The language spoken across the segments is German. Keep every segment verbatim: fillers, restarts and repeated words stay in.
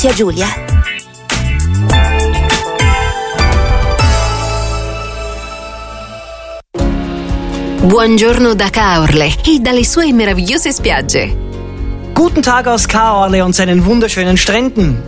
Tia Giulia. Buongiorno da Caorle e dalle sue meravigliose spiagge. Guten Tag aus Caorle und seinen wunderschönen Stränden.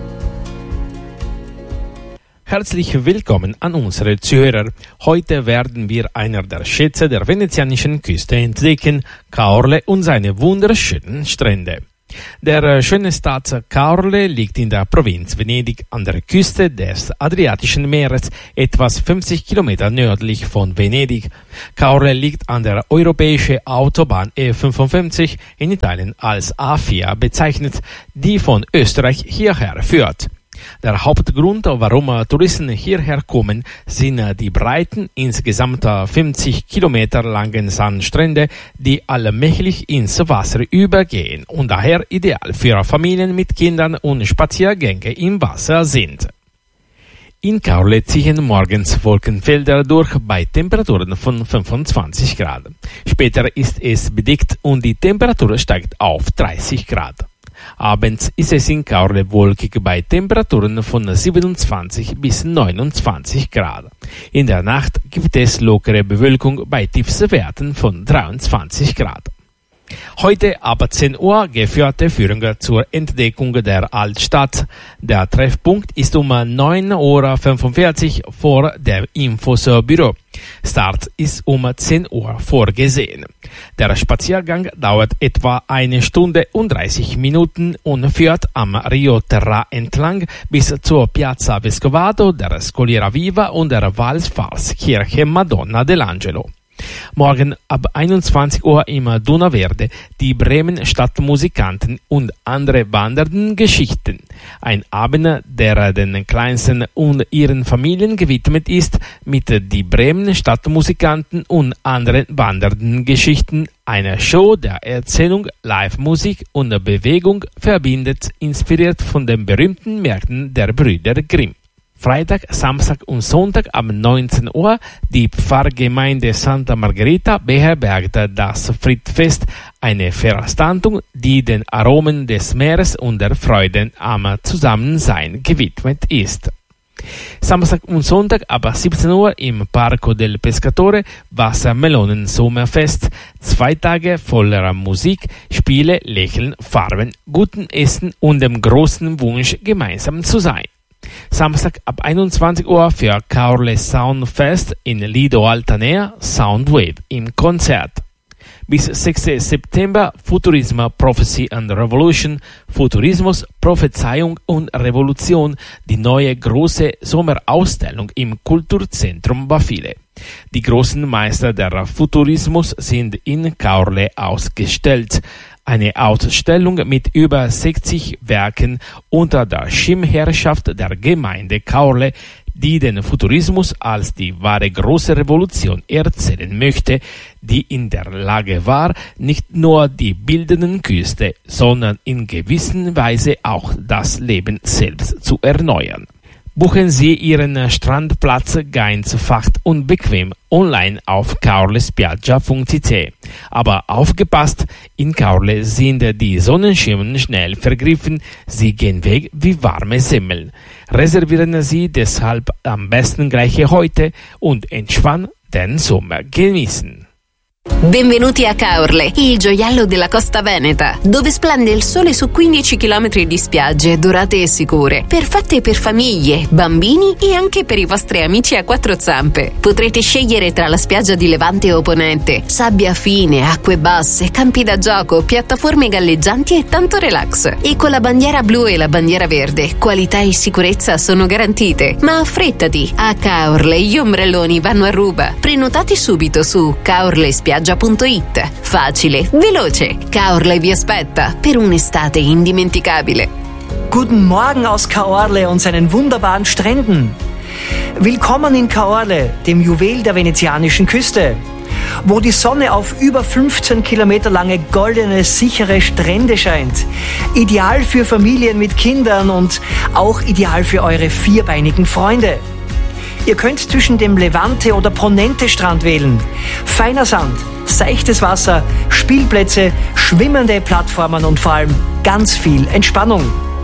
Herzlich willkommen an unsere Zuhörer. Heute werden wir einer der Schätze der venezianischen Küste entdecken, Caorle und seine wunderschönen Strände. Der schöne Stadt Caorle liegt in der Provinz Venedig an der Küste des Adriatischen Meeres, etwas fünfzig Kilometer nördlich von Venedig. Caorle liegt an der europäischen Autobahn E fünfundfünfzig, in Italien als A vier bezeichnet, die von Österreich hierher führt. Der Hauptgrund, warum Touristen hierher kommen, sind die breiten, insgesamt fünfzig Kilometer langen Sandstrände, die allmählich ins Wasser übergehen und daher ideal für Familien mit Kindern und Spaziergänge im Wasser sind. In Caorle ziehen morgens Wolkenfelder durch bei Temperaturen von fünfundzwanzig Grad. Später ist es bedeckt und die Temperatur steigt auf dreißig Grad. Abends ist es in Caorle wolkig bei Temperaturen von siebenundzwanzig bis neunundzwanzig Grad. In der Nacht gibt es lockere Bewölkung bei Tiefstwerten von dreiundzwanzig Grad. Heute ab zehn Uhr geführte Führung zur Entdeckung der Altstadt. Der Treffpunkt ist um neun Uhr fünfundvierzig vor dem Infos-Büro. Start ist um zehn Uhr vorgesehen. Der Spaziergang dauert etwa eine Stunde und dreißig Minuten und führt am Rio Terra entlang bis zur Piazza Vescovado, der Scogliera Viva und der Wallfahrtskirche Madonna dell'Angelo. Morgen ab einundzwanzig Uhr im Donauwerde die Bremen Stadtmusikanten und andere wandernden Geschichten. Ein Abend, der den Kleinsten und ihren Familien gewidmet ist, mit die Bremen Stadtmusikanten und anderen wandernden Geschichten. Eine Show der Erzählung, Live-Musik und Bewegung verbindet, inspiriert von den berühmten Märkten der Brüder Grimm. Freitag, Samstag und Sonntag ab neunzehn Uhr die Pfarrgemeinde Santa Margherita beherbergt das Friedfest, eine Veranstaltung, die den Aromen des Meeres und der Freuden am Zusammensein gewidmet ist. Samstag und Sonntag ab siebzehn Uhr im Parco del Pescatore Wassermelonen-Sommerfest. Zwei Tage voller Musik, Spiele, Lächeln, Farben, gutem Essen und dem großen Wunsch, gemeinsam zu sein. Samstag ab einundzwanzig Uhr für Caorle Soundfest in Lido Altanea Soundwave im Konzert. Bis sechsten September Futurism, Prophecy and Revolution, Futurismus, Prophezeiung und Revolution, die neue große Sommerausstellung im Kulturzentrum Bafile. Die großen Meister der Futurismus sind in Caorle ausgestellt. Eine Ausstellung mit über sechzig Werken unter der Schirmherrschaft der Gemeinde Caorle, die den Futurismus als die wahre große Revolution erzählen möchte, die in der Lage war, nicht nur die bildenden Küste, sondern in gewisser Weise auch das Leben selbst zu erneuern. Buchen Sie Ihren Strandplatz ganz fast und bequem online auf caorlespiaggia punkt it. Aber aufgepasst, in Caorle sind die Sonnenschirme schnell vergriffen, sie gehen weg wie warme Semmeln. Reservieren Sie deshalb am besten gleich heute und entspannt den Sommer genießen. Benvenuti a Caorle, il gioiello della costa veneta, dove splende il sole su quindici chilometri di spiagge dorate e sicure, perfette per famiglie, bambini e anche per i vostri amici a quattro zampe. Potrete scegliere tra la spiaggia di Levante o Ponente, sabbia fine, acque basse, campi da gioco, piattaforme galleggianti e tanto relax. E con la bandiera blu e la bandiera verde, qualità e sicurezza sono garantite. Ma affrettati, a Caorle gli ombrelloni vanno a ruba. Prenotati subito su caorlespiaggia punto it. Facile, veloce. Caorle vi aspetta per un'estate indimenticabile. Guten Morgen aus Caorle und seinen wunderbaren Stränden. Willkommen in Caorle, dem Juwel der venezianischen Küste, wo die Sonne auf über fünfzehn Kilometer lange goldene, sichere Strände scheint. Ideal für Familien mit Kindern und auch ideal für eure vierbeinigen Freunde. Ihr könnt zwischen dem Levante- oder Ponente-Strand wählen. Feiner Sand, seichtes Wasser, Spielplätze, schwimmende Plattformen und vor allem ganz viel Entspannung.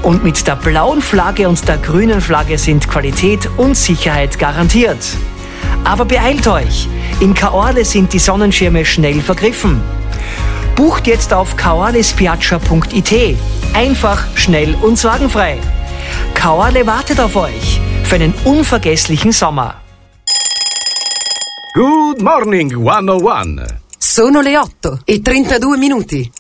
Und mit der blauen Flagge und der grünen Flagge sind Qualität und Sicherheit garantiert. Aber beeilt euch, in Caorle sind die Sonnenschirme schnell vergriffen. Bucht jetzt auf caorlespiaggia punkt it. Einfach, schnell und sorgenfrei. Caorle wartet auf euch für einen unvergesslichen Sommer. Good morning, one oh one. Sono le otto e trentadue minuti.